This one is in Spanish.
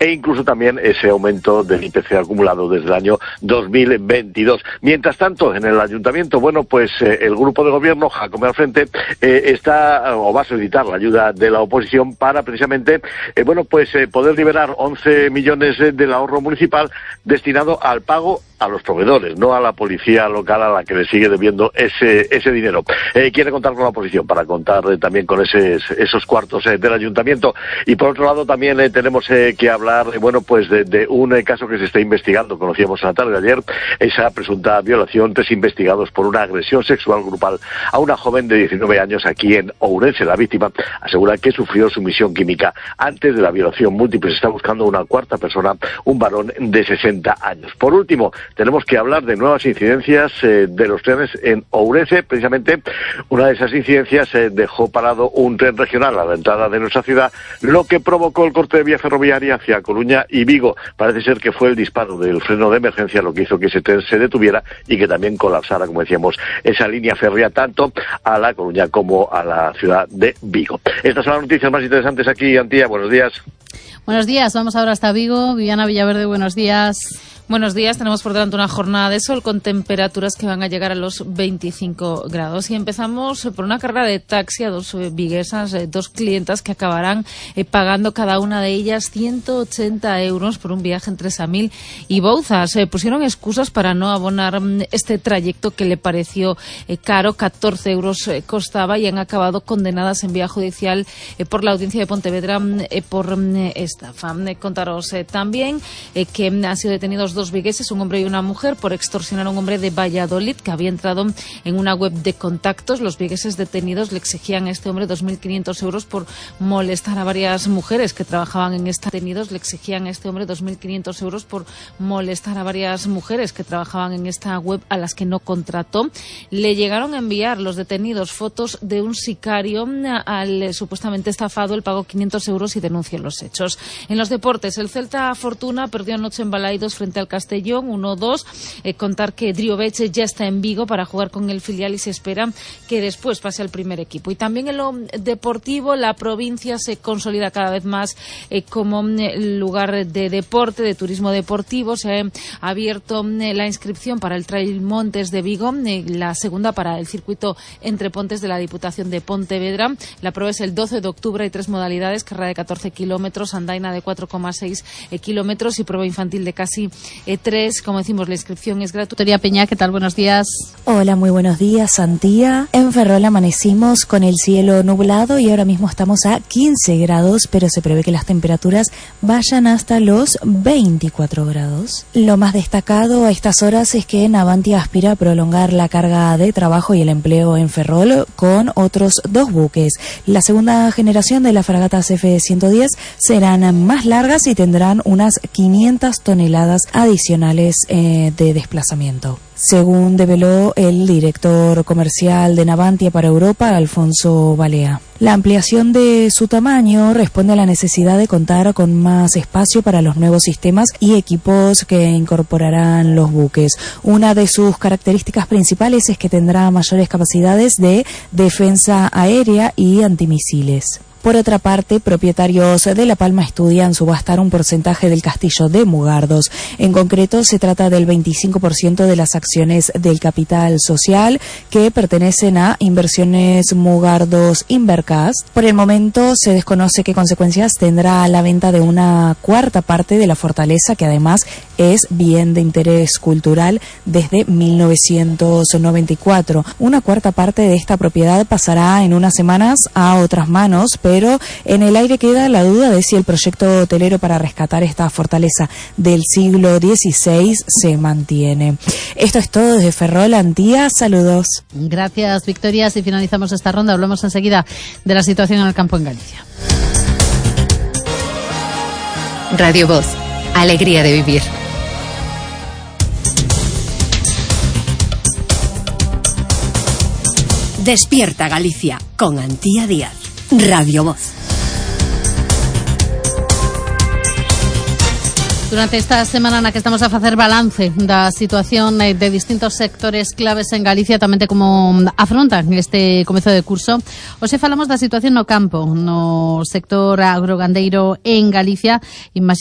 e incluso también ese aumento del IPC acumulado desde el año 2022. Mientras tanto, en el ayuntamiento, el grupo de gobierno, Jacome al frente, va a solicitar la ayuda de la oposición para precisamente, poder liberar 11 millones del ahorro municipal destinado al pago a los proveedores, no a la policía local a la que le sigue debiendo ese dinero. Quiere contar con la oposición para contar también con esos cuartos del ayuntamiento. Y por otro lado también tenemos que hablar de un caso que se está investigando. Conocíamos en la tarde de ayer esa presunta violación, 3 investigados por una agresión sexual grupal a una joven de 19 años aquí en Ourense. La víctima asegura que sufrió sumisión química antes de la violación múltiple. Se está buscando una cuarta persona, un varón de 60 años. Por último, tenemos que hablar de nuevas incidencias de los trenes en Ourense. Precisamente una de esas incidencias dejó parado un tren regional a la entrada de nuestra ciudad, lo que provocó el corte de vía ferroviaria hacia Coruña y Vigo. Parece ser que fue el disparo del freno de emergencia lo que hizo que ese tren se detuviera y que también colapsara, como decíamos, esa línea férrea tanto a La Coruña como a la ciudad de Vigo. Estas son las noticias más interesantes aquí, Antía. Buenos días. Buenos días, vamos ahora hasta Vigo. Viviana Villaverde, buenos días. Buenos días, tenemos por delante una jornada de sol con temperaturas que van a llegar a los 25 grados. Y empezamos por una carrera de taxi a 2 viguesas, 2 clientas que acabarán pagando cada una de ellas 180 euros por un viaje entre Samil y Bouzas. Pusieron excusas para no abonar este trayecto que le pareció caro, 14 euros costaba, y han acabado condenadas en vía judicial por la audiencia de Pontevedra por estafa. Contaros también que han sido detenidos 2 vigueses, un hombre y una mujer, por extorsionar a un hombre de Valladolid que había entrado en una web de contactos. Los vigueses detenidos le exigían a este hombre 2.500 euros por molestar a varias mujeres que trabajaban en esta. Le exigían a este hombre 2.500 euros por molestar a varias mujeres que trabajaban en esta web a las que no contrató. Le llegaron a enviar los detenidos fotos de un sicario al supuestamente estafado. Él pagó 500 euros y denunció los hechos. En los deportes, el Celta Fortuna perdió anoche en Balaidos frente al Castellón 1-2. Contar que Driobeche ya está en Vigo para jugar con el filial y se espera que después pase al primer equipo. Y también en lo deportivo, la provincia se consolida cada vez más como lugar de deporte, de turismo deportivo. Se ha abierto la inscripción para el Trail Montes de Vigo, la segunda para el circuito entre Pontes de la Diputación de Pontevedra. La prueba es el 12 de octubre, hay 3 modalidades: carrera de 14 kilómetros, andaina de 4,6 kilómetros y prueba infantil de casi 3. Como decimos, la inscripción es gratuita. Victoria Peña, ¿qué tal? Buenos días. Hola, muy buenos días, Antía. En Ferrol amanecimos con el cielo nublado y ahora mismo estamos a 15 grados, pero se prevé que las temperaturas vayan hasta los 24 grados. Lo más destacado a estas horas es que Navantia aspira a prolongar la carga de trabajo y el empleo en Ferrol con otros 2 buques. La segunda generación de las fragatas F-110 serán más largas y tendrán unas 500 toneladas adicionales de desplazamiento. Según develó el director comercial de Navantia para Europa, Alfonso Balea. La ampliación de su tamaño responde a la necesidad de contar con más espacio para los nuevos sistemas y equipos que incorporarán los buques. Una de sus características principales es que tendrá mayores capacidades de defensa aérea y antimisiles. Por otra parte, propietarios de La Palma estudian subastar un porcentaje del castillo de Mugardos. En concreto, se trata del 25% de las acciones del capital social que pertenecen a Inversiones Mugardos Invercast. Por el momento, se desconoce qué consecuencias tendrá la venta de una cuarta parte de la fortaleza, que además es bien de interés cultural desde 1994. Una cuarta parte de esta propiedad pasará en unas semanas a otras manos, pero en el aire queda la duda de si el proyecto hotelero para rescatar esta fortaleza del siglo XVI se mantiene. Esto es todo desde Ferrol, Antía. Saludos. Gracias, Victoria. Si finalizamos esta ronda, hablamos enseguida de la situación en el campo en Galicia. Radio Voz. Alegría de vivir. Despierta Galicia con Antía Díaz. Radio Voz. Durante esta semana na que estamos a facer balance da situación de distintos sectores claves en Galicia, tamén de como afrontan este comezo de curso, hoxe falamos da situación no campo, no sector agrogandeiro en Galicia.